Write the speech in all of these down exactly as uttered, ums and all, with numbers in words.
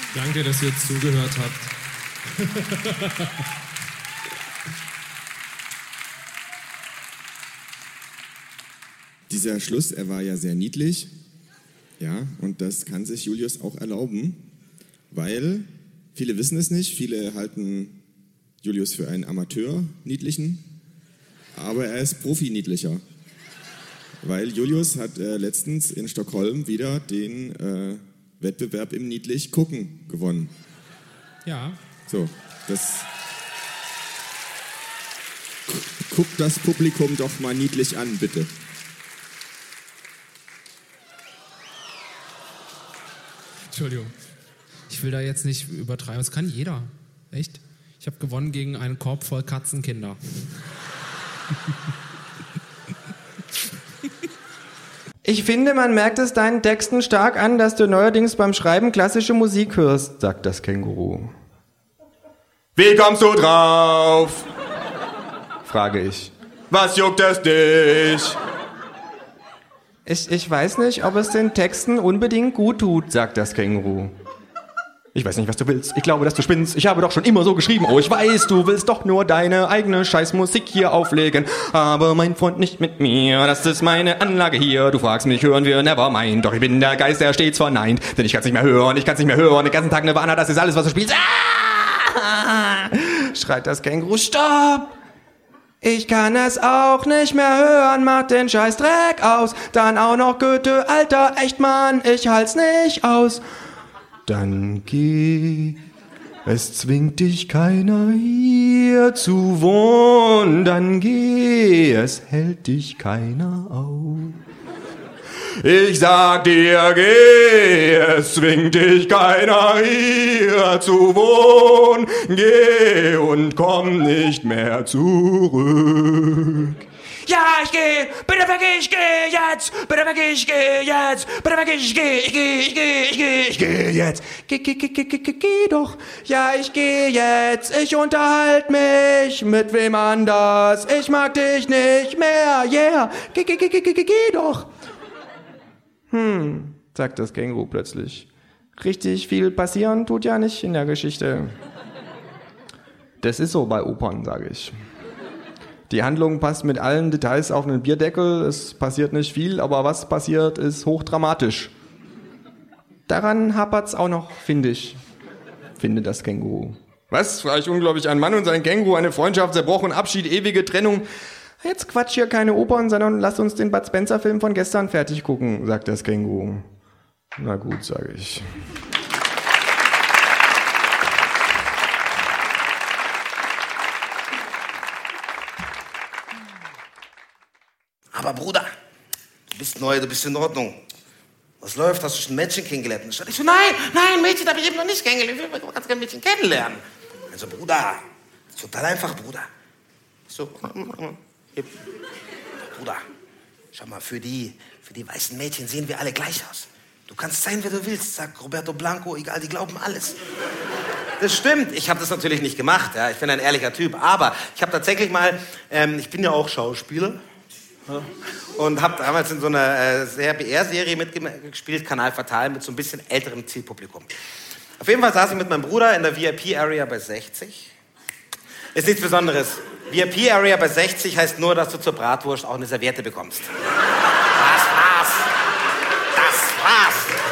Danke, dass ihr zugehört habt. Dieser Schluss, er war ja sehr niedlich. Ja, und das kann sich Julius auch erlauben, weil viele wissen es nicht, viele halten Julius für einen Amateur-Niedlichen, aber er ist Profi-Niedlicher. Weil Julius hat äh, letztens in Stockholm wieder den äh, Wettbewerb im Niedlich gucken gewonnen. Ja. So, das... Guckt das Publikum doch mal niedlich an, bitte. Entschuldigung. Ich will da jetzt nicht übertreiben. Das kann jeder. Echt? Ich habe gewonnen gegen einen Korb voll Katzenkinder. Ich finde, man merkt es deinen Texten stark an, dass du neuerdings beim Schreiben klassische Musik hörst, sagt das Känguru. Wie kommst du drauf? Frage ich. Was juckt es dich? Ich, ich weiß nicht, ob es den Texten unbedingt gut tut, sagt das Känguru. Ich weiß nicht, was du willst. Ich glaube, dass du spinnst. Ich habe doch schon immer so geschrieben. Oh, ich weiß, du willst doch nur deine eigene Scheißmusik hier auflegen. Aber mein Freund nicht mit mir. Das ist meine Anlage hier. Du fragst mich, hören wir Nevermind. Doch ich bin der Geist, der stets verneint. Denn ich kann's nicht mehr hören. Ich kann's nicht mehr hören. Den ganzen Tag Nirvana, das ist alles, was du spielst. Ah! Schreit das Känguru. Stopp! Ich kann es auch nicht mehr hören. Mach den Scheißdreck aus. Dann auch noch Goethe. Alter, echt, Mann. Ich halt's nicht aus. Dann geh, es zwingt dich keiner hier zu wohnen. Dann geh, es hält dich keiner auf. Ich sag dir, geh, es zwingt dich keiner hier zu wohnen. Geh und komm nicht mehr zurück. Ja, ich geh, bitte vergeh, ich geh jetzt, bitte vergeh, ich geh jetzt, bitte vergeh, ich geh, ich geh, ich geh, ich geh, ich geh jetzt. Geh, geh, geh, geh, geh, geh, geh doch. Ja, ich geh jetzt, ich unterhalt mich mit wem anders. Ich mag dich nicht mehr, yeah. Geh, geh, geh, geh, geh, geh doch. Hm, sagt das Känguru plötzlich. Richtig viel passieren tut ja nicht in der Geschichte. Das ist so bei Opern, sage ich. Die Handlung passt mit allen Details auf einen Bierdeckel. Es passiert nicht viel, aber was passiert, ist hochdramatisch. Daran hapert's auch noch, finde ich. Finde das Känguru. Was? Frage ich unglaublich. Ein Mann und sein Känguru, eine Freundschaft zerbrochen, Abschied, ewige Trennung. Jetzt quatsch hier keine Opern, sondern lass uns den Bud Spencer-Film von gestern fertig gucken, sagt das Känguru. Na gut, sage ich. Aber Bruder, du bist neu, du bist in Ordnung. Was läuft? Hast du schon ein Mädchen kennengelernt? Ich so, nein, nein, Mädchen habe ich eben noch nicht kennengelernt. Ich will ganz gerne ein Mädchen kennenlernen. Also, Bruder, ist total einfach, Bruder. So, Bruder, schau mal, für die, für die weißen Mädchen sehen wir alle gleich aus. Du kannst sein, wer du willst, sagt Roberto Blanco, egal, die glauben alles. Das stimmt, ich habe das natürlich nicht gemacht, ja. Ich bin ein ehrlicher Typ, aber ich habe tatsächlich mal, ähm, ich bin ja auch Schauspieler, ja, und habe damals in so einer äh, B R-Serie mitgespielt, Kanal Fatal, mit so ein bisschen älterem Zielpublikum. Auf jeden Fall saß ich mit meinem Bruder in der V I P-Area bei sechzig. Ist nichts Besonderes. V I P-Area bei sechzig heißt nur, dass du zur Bratwurst auch eine Serviette bekommst. Das war's. Das war's.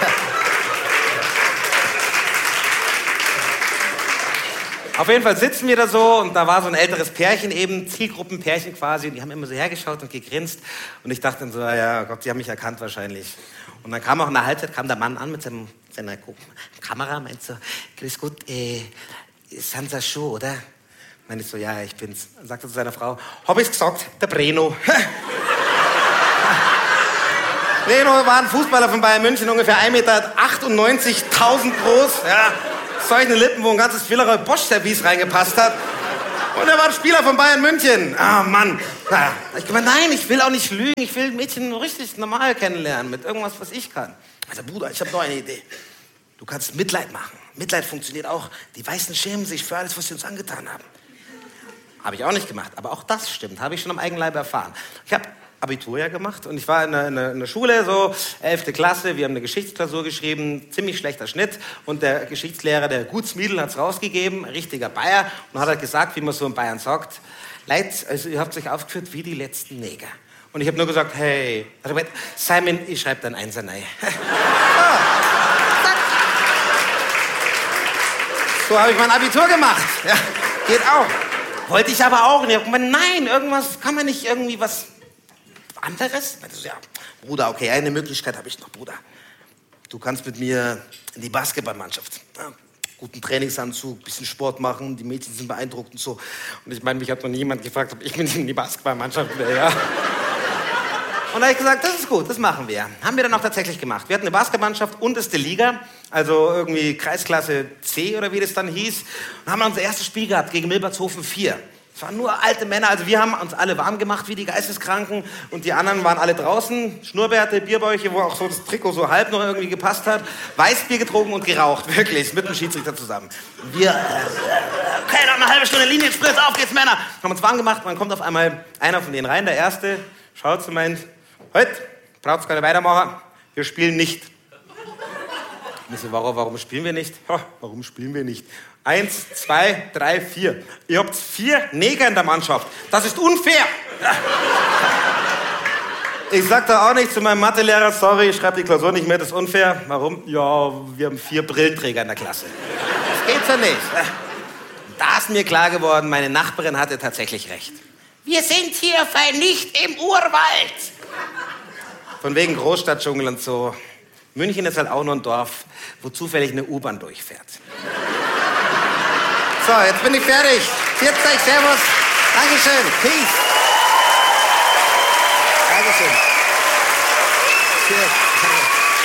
Auf jeden Fall sitzen wir da so und da war so ein älteres Pärchen eben, Zielgruppenpärchen quasi, und die haben immer so hergeschaut und gegrinst und ich dachte dann so, ja Gott, die haben mich erkannt wahrscheinlich. Und dann kam auch in der Halbzeit, kam der Mann an mit seinem, seiner Kamera, meint so, grüß Gott, äh, Sansa Show, oder? Meinte ich so, ja, ich bin's. Dann sagte er zu seiner Frau, hab ich's gesagt, der Breno. Breno war ein Fußballer von Bayern München, ungefähr ein Meter achtundneunzigtausend groß, ja. Solche Lippen, wo ein ganzes Villeroy Bosch-Service reingepasst hat. Und er war ein Spieler von Bayern München. Ah, Mann. Ja. Ich gemeint, nein, ich will auch nicht lügen. Ich will Mädchen richtig normal kennenlernen, mit irgendwas, was ich kann. Also, Bruder, ich habe noch eine Idee. Du kannst Mitleid machen. Mitleid funktioniert auch. Die Weißen schämen sich für alles, was sie uns angetan haben. Habe ich auch nicht gemacht, aber auch das stimmt. Habe ich schon am eigenen Leib erfahren. Ich habe Abitur ja gemacht und ich war in der, in der, in der Schule, so elfte Klasse, wir haben eine Geschichtsklausur geschrieben, ziemlich schlechter Schnitt und der Geschichtslehrer, der Gutsmiedl, hat es rausgegeben, richtiger Bayer und hat halt gesagt, wie man so in Bayern sagt, Leute, also ihr habt euch aufgeführt wie die letzten Neger. Und ich habe nur gesagt, hey, also Simon, ich schreibe dann Einser rein. So habe ich mein Abitur gemacht. Ja, geht auch. Wollte ich aber auch. Und ich habe gemeint, nein, irgendwas, kann man nicht irgendwie was anderes? Ich so, ja, Bruder, okay, eine Möglichkeit habe ich noch, Bruder. Du kannst mit mir in die Basketballmannschaft. Ja, guten Trainingsanzug, bisschen Sport machen, die Mädchen sind beeindruckt und so. Und ich meine, mich hat noch niemand gefragt, ob ich mit in die Basketballmannschaft will, ja. Und da habe ich gesagt, das ist gut, das machen wir. Haben wir dann auch tatsächlich gemacht. Wir hatten eine Basketballmannschaft, unterste Liga, also irgendwie Kreisklasse C oder wie das dann hieß. Und haben dann unser erstes Spiel gehabt gegen Milbertshofen vier. Es waren nur alte Männer, also wir haben uns alle warm gemacht wie die Geisteskranken und die anderen waren alle draußen, Schnurrbärte, Bierbäuche, wo auch so das Trikot so halb noch irgendwie gepasst hat, Weißbier getrunken und geraucht, wirklich, mit dem Schiedsrichter zusammen. Und wir, okay, noch eine halbe Stunde Linienspritz, auf geht's Männer, haben uns warm gemacht und dann kommt auf einmal einer von denen rein, der Erste, schaut und meint, heute, braucht's keine weitermachen, wir spielen nicht. Ich so, warum, warum spielen wir nicht? Ja, warum spielen wir nicht? Eins, zwei, drei, vier. Ihr habt vier Neger in der Mannschaft. Das ist unfair. Ich sag da auch nicht zu meinem Mathelehrer, sorry, ich schreibe die Klausur nicht mehr, das ist unfair. Warum? Ja, wir haben vier Brillenträger in der Klasse. Das geht so nicht. Da ist mir klar geworden, meine Nachbarin hatte tatsächlich recht. Wir sind hier nicht im Urwald. Von wegen Großstadtdschungel und so. München ist halt auch nur ein Dorf, wo zufällig eine U-Bahn durchfährt. So, jetzt bin ich fertig. Viert euch, Servus. Dankeschön. Peace. Dankeschön. Cheers.